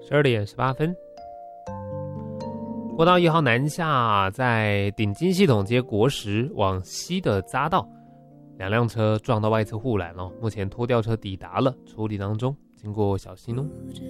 12:18。国道1号南下，在顶金系统街国十往西的匝道，2辆车撞到外侧护栏哦，目前拖吊车抵达了，处理当中，经过小心哦。